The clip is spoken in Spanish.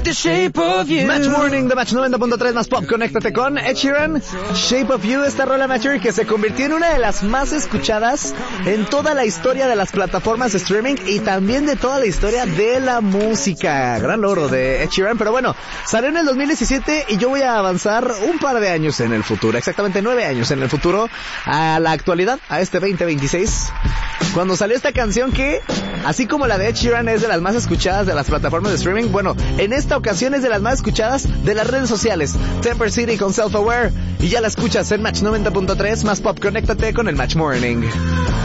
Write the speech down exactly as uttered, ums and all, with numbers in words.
the shape of you. Match Morning de Match noventa punto tres más pop. Conéctate con Ed Sheeran. Shape of You, esta rola Matcher que se convirtió en una de las más escuchadas en toda la historia de las plataformas de streaming y también de toda la historia de la música. Gran logro de Ed Sheeran, pero bueno, salió en el dos mil diecisiete y yo voy a avanzar un par de años en el futuro, exactamente nueve años en el futuro, a la actualidad, a este veinte veintiséis, cuando salió esta canción que, así como la de Ed Sheeran es de las más escuchadas de las plataformas de streaming, bueno, en esta ocasión es de las más escuchadas de las redes sociales. Temper City con Self Aware, y ya la escuchas en Match noventa punto tres más pop. Conéctate con el Match Morning.